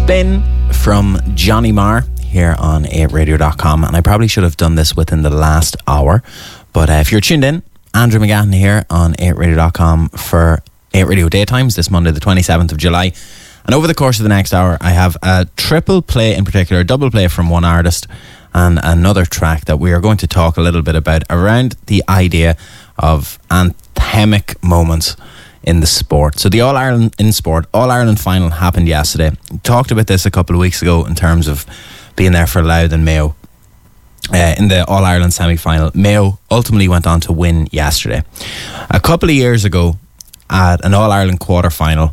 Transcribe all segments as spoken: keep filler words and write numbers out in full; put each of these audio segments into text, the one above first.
Spin from Johnny Marr here on eight radio dot com, and I probably should have done this within the last hour, but uh, if you're tuned in, Andrew McGathan here on eight radio dot com for eight Radio Daytimes this Monday the twenty-seventh of July, and over the course of the next hour I have a triple play, in particular a double play from one artist and another track that we are going to talk a little bit about around the idea of anthemic moments in the sport. So the All-Ireland in sport, All-Ireland final happened yesterday. We talked about this a couple of weeks ago in terms of being there for Louth and Mayo uh, in the All-Ireland semi-final. Mayo ultimately went on to win yesterday. A couple of years ago at an All-Ireland quarter-final,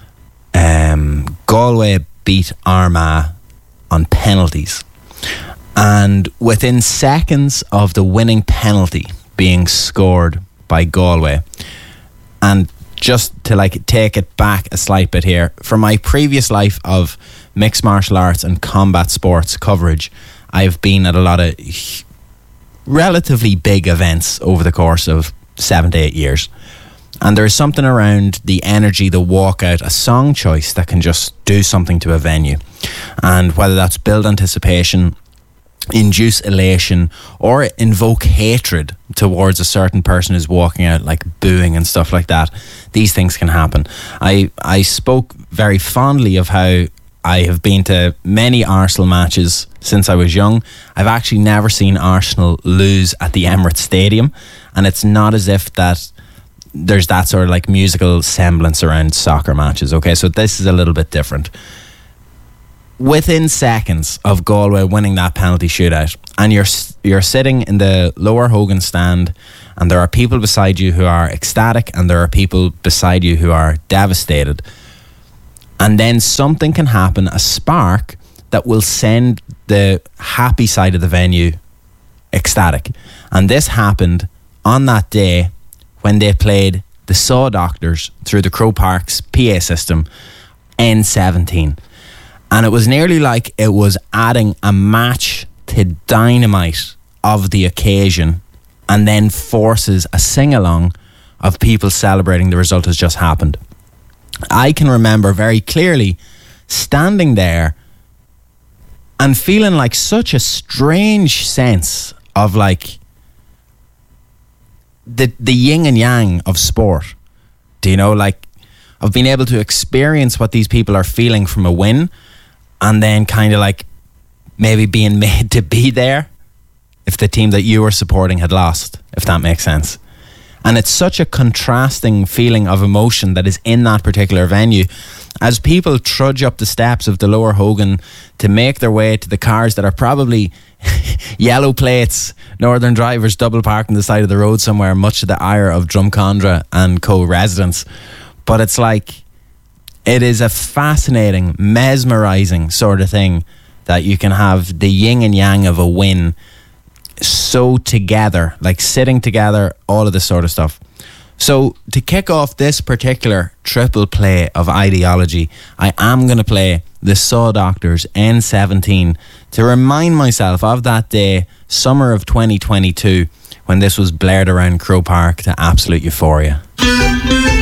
um, Galway beat Armagh on penalties. And within seconds of the winning penalty being scored by Galway, and just to like take it back a slight bit here, from my previous life of mixed martial arts and combat sports coverage, I've been at a lot of relatively big events over the course of seven to eight years. And there's something around the energy, the walkout, a song choice that can just do something to a venue. And whether that's build anticipation, induce elation, or invoke hatred towards a certain person who's walking out, like booing and stuff like that, these things can happen. I, I spoke very fondly of how I have been to many Arsenal matches since I was young. I've actually never seen Arsenal lose at the Emirates Stadium, and it's not as if that there's that sort of like musical semblance around soccer matches. Okay, so this is a little bit different. Within seconds of Galway winning that penalty shootout, and you're you're sitting in the lower Hogan stand, and there are people beside you who are ecstatic, and there are people beside you who are devastated, and then something can happen, a spark that will send the happy side of the venue ecstatic. And this happened on that day when they played the Saw Doctors through the Croke Park's P A system, N seventeen. And it was nearly like it was adding a match to dynamite of the occasion, and then forces a sing-along of people celebrating the result has just happened. I can remember very clearly standing there and feeling like such a strange sense of like the the yin and yang of sport. Do you know, like, of being able to experience what these people are feeling from a win, and then kind of like maybe being made to be there if the team that you were supporting had lost, if that makes sense. And it's such a contrasting feeling of emotion that is in that particular venue as people trudge up the steps of the lower Hogan to make their way to the cars that are probably yellow plates, Northern drivers double parked on the side of the road somewhere, much to the ire of Drumcondra and co-residents. But it's like, it is a fascinating, mesmerising sort of thing that you can have the yin and yang of a win so together, like sitting together, all of this sort of stuff. So to kick off this particular triple play of ideology, I am going to play the Saw Doctors N seventeen to remind myself of that day, summer of twenty twenty-two, when this was blared around Croke Park to absolute euphoria.